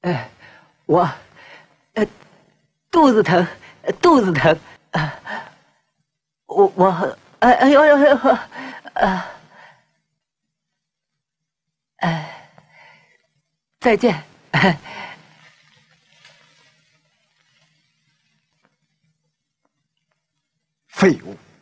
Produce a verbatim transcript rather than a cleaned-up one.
哎，我，呃，肚子疼，肚子疼，啊，我我，哎哎呦呦呦，啊，哎，再见。 废物！